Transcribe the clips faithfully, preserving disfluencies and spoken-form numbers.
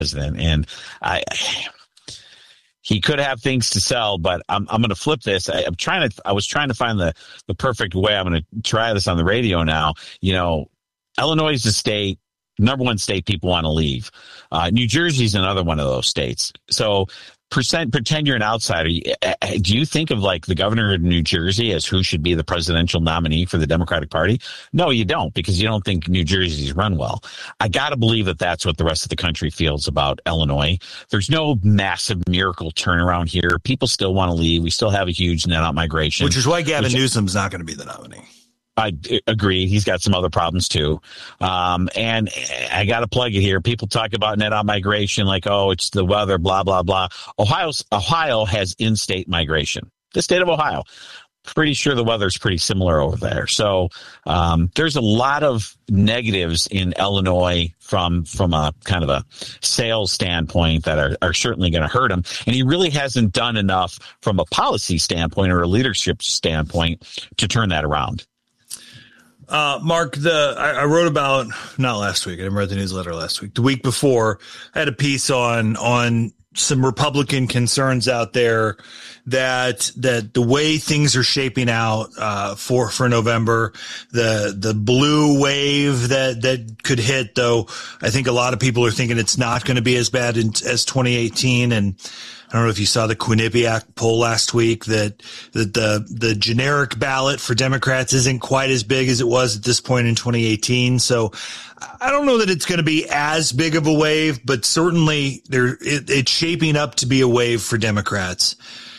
president. And I, he could have things to sell, but I'm I'm going to flip this. I, I'm trying to. I was trying to find the the perfect way. I'm going to try this on the radio now. You know, Illinois is the state, number one state people want to leave. Uh, New Jersey's another one of those states. So. Percent, pretend you're an outsider. Do you think of like the governor of New Jersey as who should be the presidential nominee for the Democratic Party? No, you don't, because you don't think New Jersey's run well. I got to believe that that's what the rest of the country feels about Illinois. There's no massive miracle turnaround here. People still want to leave. We still have a huge net out migration. Which is why Gavin which, Newsom's not going to be the nominee. I agree. He's got some other problems, too. Um, and I got to plug it here. People talk about net out migration like, oh, it's the weather, blah, blah, blah. Ohio's, Ohio has in-state migration. The state of Ohio. Pretty sure the weather's pretty similar over there. So um, there's a lot of negatives in Illinois from from a kind of a sales standpoint that are, are certainly going to hurt him. And he really hasn't done enough from a policy standpoint or a leadership standpoint to turn that around. Uh, Mark, the I, I wrote about, not last week, I didn't write the newsletter last week. The week before, I had a piece on on some Republican concerns out there that that the way things are shaping out uh, for for November, the the blue wave that that could hit. Though I think a lot of people are thinking it's not going to be as bad in, as twenty eighteen. And I don't know if you saw the Quinnipiac poll last week that that the the generic ballot for Democrats isn't quite as big as it was at this point in twenty eighteen. So I don't know that it's going to be as big of a wave, but certainly there it, it's shaping up to be a wave for Democrats.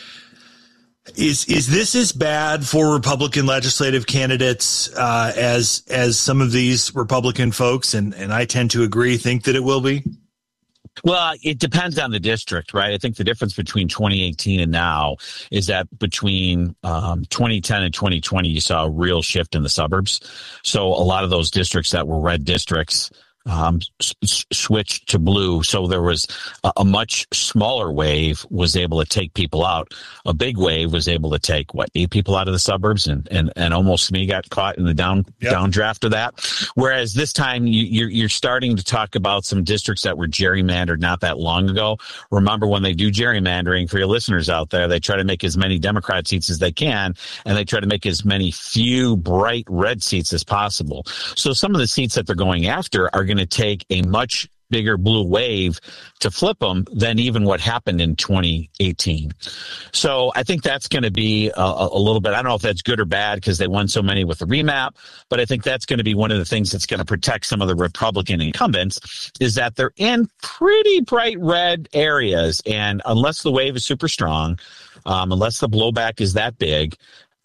Is is this as bad for Republican legislative candidates uh, as as some of these Republican folks, and and I tend to agree, think that it will be? Well, it depends on the district, right? I think the difference between twenty eighteen and now is that between um, twenty ten and twenty twenty, you saw a real shift in the suburbs. So a lot of those districts that were red districts um, s- switched to blue. So there was a, a much smaller wave was able to take people out. A big wave was able to take, what, eight people out of the suburbs, and and, and almost me got caught in the down yep. downdraft of that. Whereas this time you, you're, you're starting to talk about some districts that were gerrymandered not that long ago. Remember, when they do gerrymandering, for your listeners out there, they try to make as many Democrat seats as they can, and they try to make as many few bright red seats as possible. So some of the seats that they're going after are going to take a much bigger blue wave to flip them than even what happened in twenty eighteen. So I think that's going to be a, a little bit, I don't know if that's good or bad because they won so many with the remap, but I think that's going to be one of the things that's going to protect some of the Republican incumbents is that they're in pretty bright red areas. And unless the wave is super strong, um, unless the blowback is that big,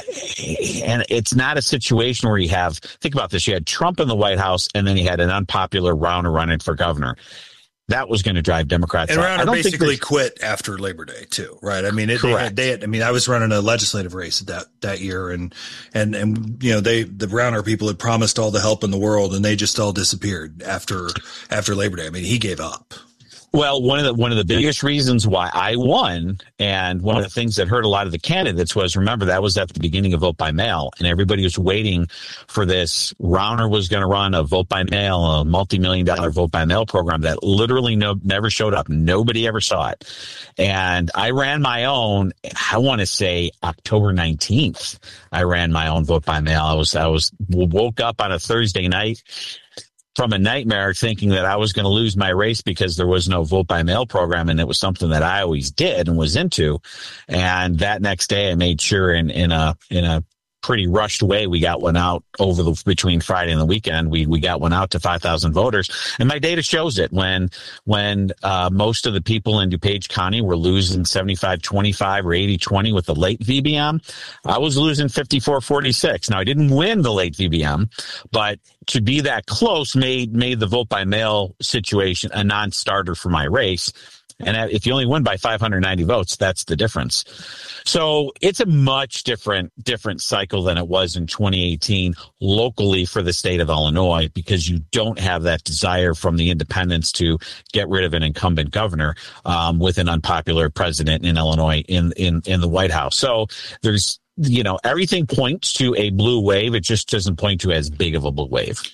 and it's not a situation where you have, think about this, you had Trump in the White House and then you had an unpopular Rauner running for governor. That was going to drive Democrats and out. Rauner basically quit after Labor Day too, right? I mean, it, they had, they had, I mean, I was running a legislative race that, that year and, and, and, you know, they, the Rauner people had promised all the help in the world and they just all disappeared after, after Labor Day. I mean, he gave up. Well, one of the one of the biggest reasons why I won, and one of the things that hurt a lot of the candidates was, remember, that was at the beginning of vote by mail, and everybody was waiting for this. Rauner was going to run a vote by mail, a multi-million dollar vote by mail program that literally no never showed up. Nobody ever saw it. And I ran my own, I want to say October nineteenth, I ran my own vote by mail. I was I was woke up on a Thursday night from a nightmare thinking that I was going to lose my race because there was no vote by mail program. And it was something that I always did and was into. And that next day I made sure in, in a, in a pretty rushed way, we got one out over the, between Friday and the weekend. We, we got one out to five thousand voters. And my data shows it. When, when, uh, most of the people in DuPage County were losing seventy-five twenty-five or eighty twenty with the late V B M, I was losing fifty-four forty-six. Now I didn't win the late V B M, but to be that close made, made the vote by mail situation a non-starter for my race. And if you only win by five hundred ninety votes, that's the difference. So it's a much different, different cycle than it was in twenty eighteen locally for the state of Illinois, because you don't have that desire from the independents to get rid of an incumbent governor um, with an unpopular president in Illinois in, in, in the White House. So there's, you know, everything points to a blue wave. It just doesn't point to as big of a blue wave.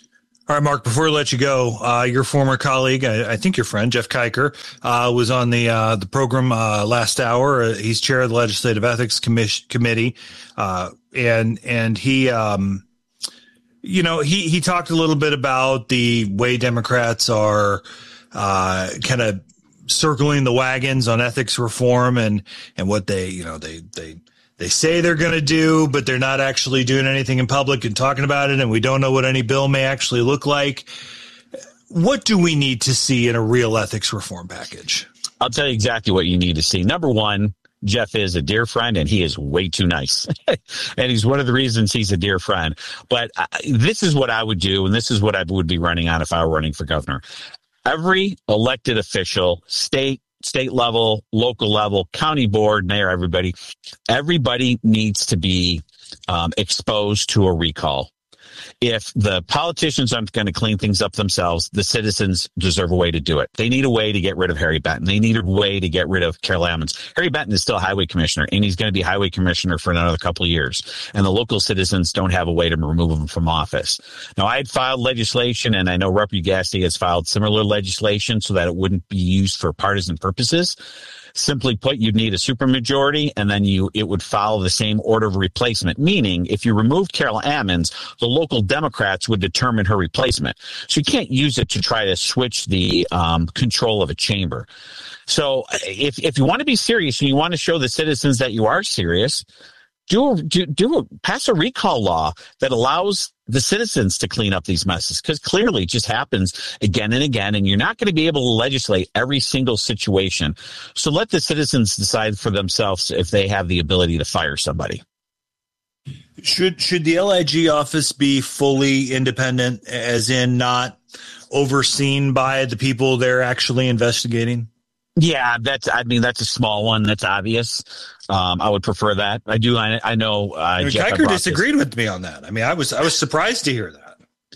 All right, Mark, before I let you go, uh, your former colleague, I, I think your friend, Jeff Kiker, uh, was on the uh, the program uh, last hour. Uh, he's chair of the Legislative Ethics Commission Committee, uh, and and he, um, you know, he, he talked a little bit about the way Democrats are uh, kind of circling the wagons on ethics reform and and what they, you know, they they. They say they're going to do, but they're not actually doing anything in public and talking about it, and we don't know what any bill may actually look like. What do we need to see in a real ethics reform package? I'll tell you exactly what you need to see. Number one, Jeff is a dear friend, and he is way too nice. And he's one of the reasons he's a dear friend. But uh, this is what I would do, and this is what I would be running on if I were running for governor. Every elected official, state, state level, local level, county board, mayor, everybody, everybody needs to be um, exposed to a recall. If the politicians aren't going to clean things up themselves, the citizens deserve a way to do it. They need a way to get rid of Harry Benton. They need a way to get rid of Carol Ammons. Harry Benton is still highway commissioner, and he's going to be highway commissioner for another couple of years. And the local citizens don't have a way to remove him from office. Now, I had filed legislation, and I know Representative Ugasti has filed similar legislation so that it wouldn't be used for partisan purposes. Simply put, you'd need a supermajority, and then you it would follow the same order of replacement, meaning if you removed Carol Ammons, the local Democrats would determine her replacement. So you can't use it to try to switch the um, control of a chamber. So if if you want to be serious and you want to show the citizens that you are serious, do do do a, pass a recall law that allows the citizens to clean up these messes, because clearly it just happens again and again, and you're not going to be able to legislate every single situation. So let the citizens decide for themselves if they have the ability to fire somebody. Should should the L I G office be fully independent, as in not overseen by the people they're actually investigating? Yeah, that's, I mean, that's a small one. That's obvious. Um, I would prefer that. I do. I, I know. Uh, I mean, Jeff, Kiker I disagreed this. with me on that. I mean, I was, I was surprised to hear that.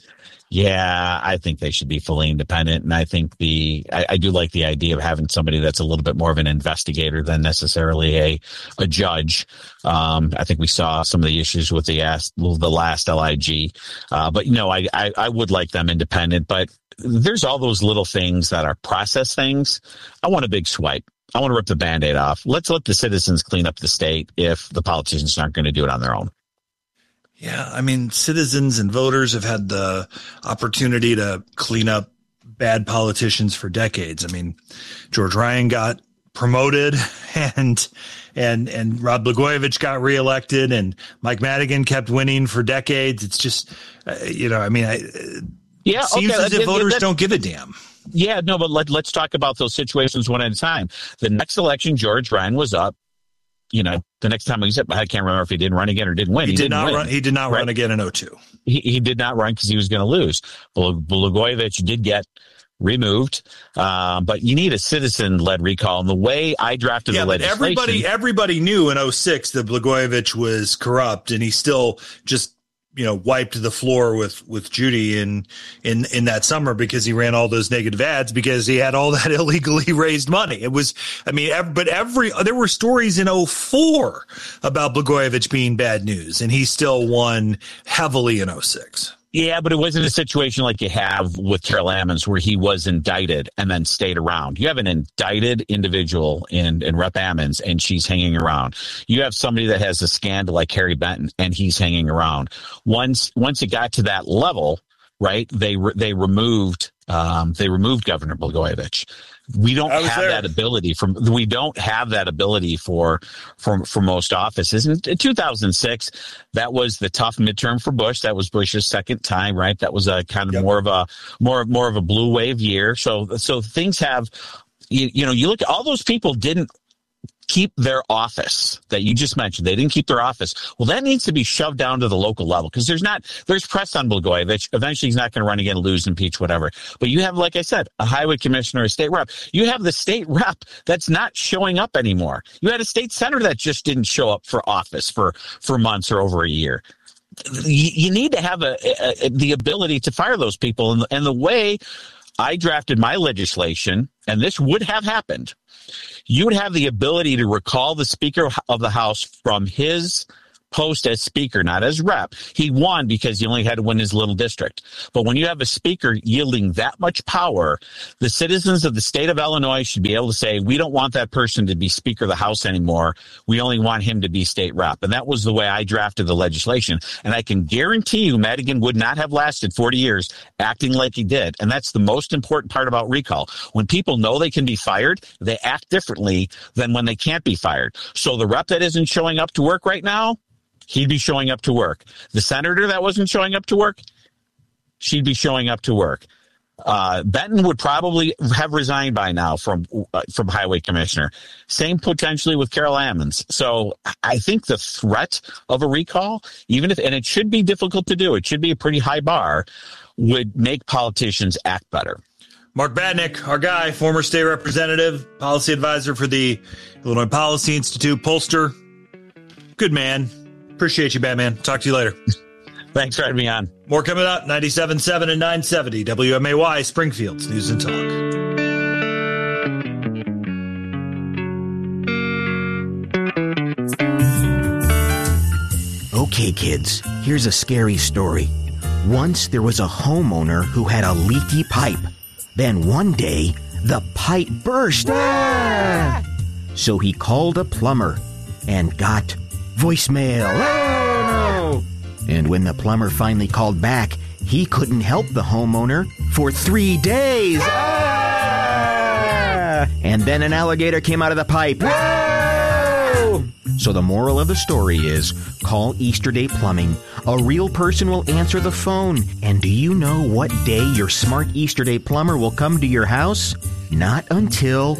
Yeah, I think they should be fully independent. And I think the, I, I do like the idea of having somebody that's a little bit more of an investigator than necessarily a, a judge. Um, I think we saw some of the issues with the, the last L I G. Uh, but, you know, I, I, I would like them independent, but there's all those little things that are process things. I want a big swipe. I want to rip the Band-Aid off. Let's let the citizens clean up the state if the politicians aren't going to do it on their own. Yeah, I mean, citizens and voters have had the opportunity to clean up bad politicians for decades. I mean, George Ryan got promoted, and and and Rod Blagojevich got reelected, and Mike Madigan kept winning for decades. It's just, uh, you know, I mean, I, yeah, it seems okay, as if that, voters that, don't give a damn. Yeah, no, but let, let's talk about those situations one at a time. The next election, George Ryan was up. You know, the next time he said, I can't remember if he didn't run again or didn't win. He, he did didn't not win, run. He did not right? run again in oh two. He, he did not run because he was going to lose. Blagojevich did get removed, um, but you need a citizen-led recall. And the way I drafted yeah, the legislation, everybody everybody knew in oh six that Blagojevich was corrupt, and he still just, you know, wiped the floor with, with Judy in, in, in that summer because he ran all those negative ads because he had all that illegally raised money. It was, I mean, every, but every, there were stories in oh four about Blagojevich being bad news, and he still won heavily in oh six. Yeah, but it wasn't a situation like you have with Carol Ammons where he was indicted and then stayed around. You have an indicted individual in, in Rep Ammons, and she's hanging around. You have somebody that has a scandal like Harry Benton, and he's hanging around. Once once it got to that level, right, they re, they removed um, they removed Governor Blagojevich. We don't have there. that ability from we don't have that ability for for for most offices. In two thousand six, that was the tough midterm for Bush. That was Bush's second time, right? That was a kind of yep. more of a more more of a blue wave year. So so things have you, you know, you look at all those people didn't keep their office that you just mentioned. They didn't keep their office. Well, that needs to be shoved down to the local level because there's not, there's press on Blagojevich. Eventually he's not going to run again, lose, impeach, whatever. But you have, like I said, a highway commissioner, a state rep. You have the state rep that's not showing up anymore. You had a state senator that just didn't show up for office for, for months or over a year. You, you need to have a, a, a, the ability to fire those people. And, and the way I drafted my legislation, and this would have happened, you would have the ability to recall the Speaker of the House from his post as speaker, not as rep. He won because he only had to win his little district. But when you have a speaker yielding that much power, the citizens of the state of Illinois should be able to say, we don't want that person to be Speaker of the House anymore. We only want him to be state rep. And that was the way I drafted the legislation. And I can guarantee you Madigan would not have lasted forty years acting like he did. And that's the most important part about recall. When people know they can be fired, they act differently than when they can't be fired. So the rep that isn't showing up to work right now, he'd be showing up to work. The senator that wasn't showing up to work, she'd be showing up to work. Uh, Benton would probably have resigned by now from uh, from highway commissioner. Same potentially with Carol Ammons. So I think the threat of a recall, even if, and it should be difficult to do, it should be a pretty high bar, would make politicians act better. Mark Batnick, our guy, former state representative, policy advisor for the Illinois Policy Institute, pollster. Good man. Appreciate you, Batman. Talk to you later. Thanks for having me on. More coming up, ninety-seven point seven and nine seventy W M A Y, Springfield's News and Talk. Okay, kids, here's a scary story. Once there was a homeowner who had a leaky pipe. Then one day, the pipe burst. Ah! So he called a plumber and got voicemail. Oh, no! And when the plumber finally called back, he couldn't help the homeowner for three days. Ah! And then an alligator came out of the pipe. Oh! So the moral of the story is, call Easter Day Plumbing. A real person will answer the phone. And do you know what day your smart Easter Day plumber will come to your house? Not until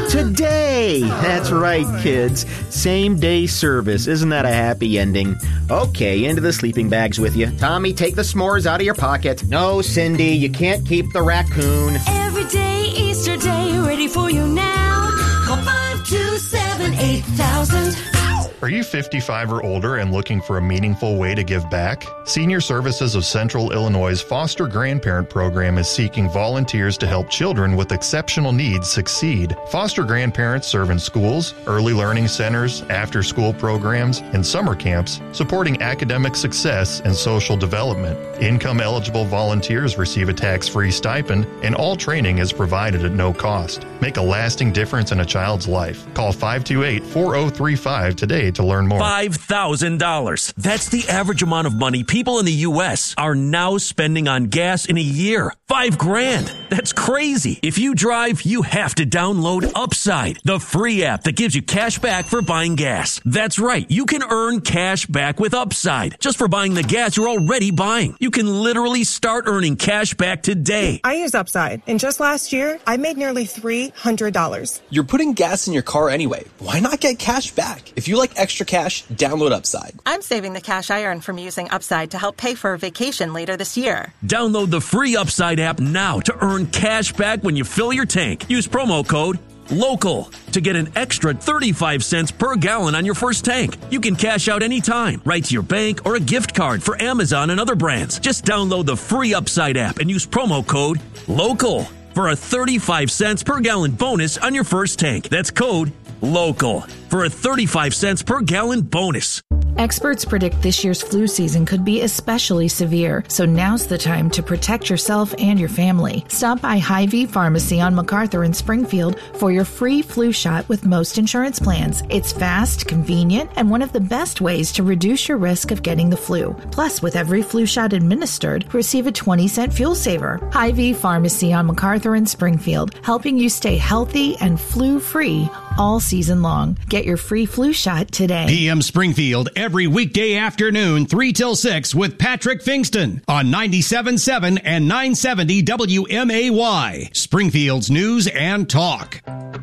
today. That's right, kids. Same day service. Isn't that a happy ending? Okay, into the sleeping bags with you. Tommy, take the s'mores out of your pocket. No, Cindy, you can't keep the raccoon. Every day, Easter Day, ready for you now. Call five two seven, eight thousand. Are you fifty-five or older and looking for a meaningful way to give back? Senior Services of Central Illinois' Foster Grandparent Program is seeking volunteers to help children with exceptional needs succeed. Foster grandparents serve in schools, early learning centers, after-school programs, and summer camps, supporting academic success and social development. Income-eligible volunteers receive a tax-free stipend, and all training is provided at no cost. Make a lasting difference in a child's life. Call five two eight, four oh three five today to learn more. five thousand dollars. That's the average amount of money people in the U S are now spending on gas in a year. Five grand. That's crazy. If you drive, you have to download Upside, the free app that gives you cash back for buying gas. That's right. You can earn cash back with Upside just for buying the gas you're already buying. You can literally start earning cash back today. I use Upside, and just last year, I made nearly three hundred dollars. You're putting gas in your car anyway. Why not get cash back? If you like extra cash, download Upside. I'm saving the cash I earn from using Upside to help pay for a vacation later this year. Download the free Upside app now to earn cash back when you fill your tank. Use promo code LOCAL to get an extra thirty-five cents per gallon on your first tank. You can cash out anytime, right to your bank or a gift card for Amazon and other brands. Just download the free Upside app and use promo code LOCAL for a thirty-five cents per gallon bonus on your first tank. That's code LOCAL for a thirty-five cents per gallon bonus. Experts predict this year's flu season could be especially severe, so now's the time to protect yourself and your family. Stop by Hy-Vee Pharmacy on MacArthur in Springfield for your free flu shot with most insurance plans. It's fast, convenient, and one of the best ways to reduce your risk of getting the flu. Plus, with every flu shot administered, receive a twenty cent fuel saver. Hy-Vee Pharmacy on MacArthur in Springfield, helping you stay healthy and flu-free all season long. Get your free flu shot today. P M Springfield every weekday afternoon, three till six with Patrick Fingston on ninety-seven point seven and nine seventy W M A Y, Springfield's News and Talk.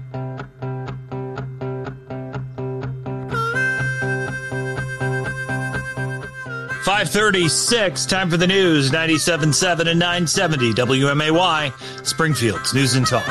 five thirty-six, time for the news, ninety-seven point seven and nine seventy W M A Y, Springfield's News and Talk.